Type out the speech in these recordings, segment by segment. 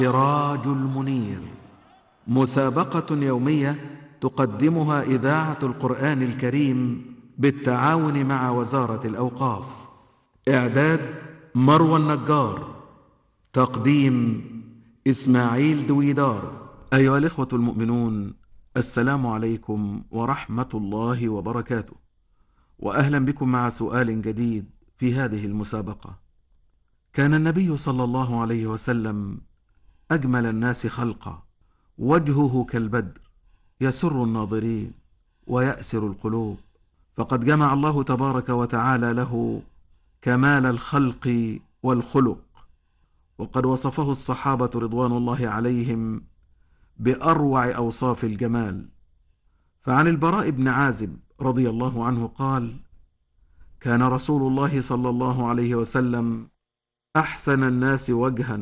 سراج المنير، مسابقة يومية تقدمها إذاعة القرآن الكريم بالتعاون مع وزارة الأوقاف. إعداد مروى النجار، تقديم إسماعيل دويدار. أيها الإخوة المؤمنون، السلام عليكم ورحمة الله وبركاته، وأهلا بكم مع سؤال جديد في هذه المسابقة. كان النبي صلى الله عليه وسلم أجمل الناس خلقا، وجهه كالبدر يسر الناظرين ويأسر القلوب، فقد جمع الله تبارك وتعالى له كمال الخلق والخلق، وقد وصفه الصحابة رضوان الله عليهم بأروع أوصاف الجمال. فعن البراء بن عازب رضي الله عنه قال: كان رسول الله صلى الله عليه وسلم أحسن الناس وجها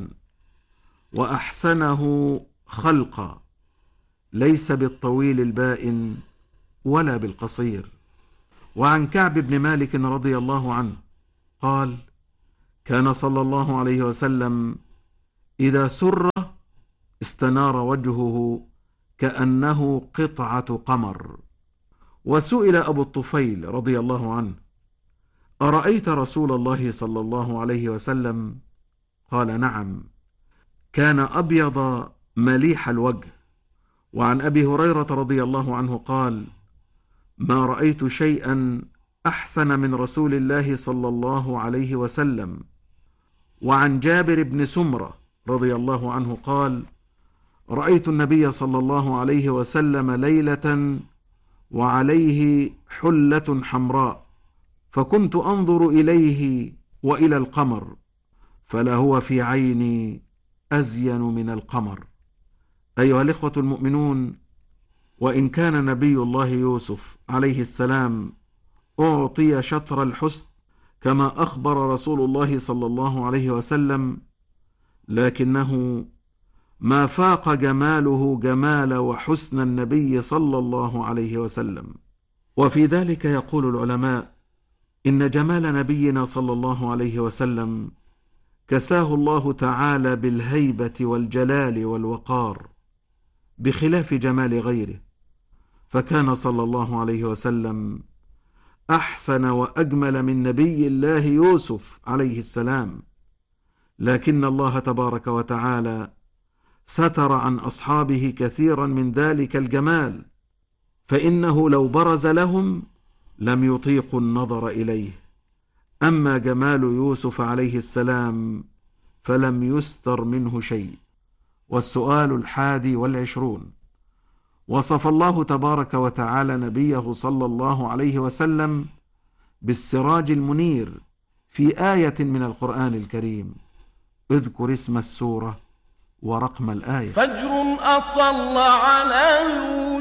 وأحسنه خلقا، ليس بالطويل البائن ولا بالقصير. وعن كعب بن مالك رضي الله عنه قال: كان صلى الله عليه وسلم إذا سر استنار وجهه كأنه قطعة قمر. وسئل أبو الطفيل رضي الله عنه: أرأيت رسول الله صلى الله عليه وسلم؟ قال: نعم، كان أبيض مليح الوجه. وعن أبي هريرة رضي الله عنه قال: ما رأيت شيئا أحسن من رسول الله صلى الله عليه وسلم. وعن جابر بن سمرة رضي الله عنه قال: رأيت النبي صلى الله عليه وسلم ليلة وعليه حلة حمراء، فكنت أنظر إليه وإلى القمر، فلهو في عيني أزين من القمر. أيها الإخوة المؤمنون، وإن كان نبي الله يوسف عليه السلام أعطي شطر الحسن كما أخبر رسول الله صلى الله عليه وسلم، لكنه ما فاق جماله جمال وحسن النبي صلى الله عليه وسلم. وفي ذلك يقول العلماء: إن جمال نبينا صلى الله عليه وسلم كساه الله تعالى بالهيبة والجلال والوقار، بخلاف جمال غيره، فكان صلى الله عليه وسلم أحسن وأجمل من نبي الله يوسف عليه السلام، لكن الله تبارك وتعالى ستر عن أصحابه كثيرا من ذلك الجمال، فإنه لو برز لهم لم يطيقوا النظر إليه. أما جمال يوسف عليه السلام فلم يستر منه شيء. والسؤال 21: وصف الله تبارك وتعالى نبيه صلى الله عليه وسلم بالسراج المنير في آية من القرآن الكريم. اذكر اسم السورة ورقم الآية. فجر أطل على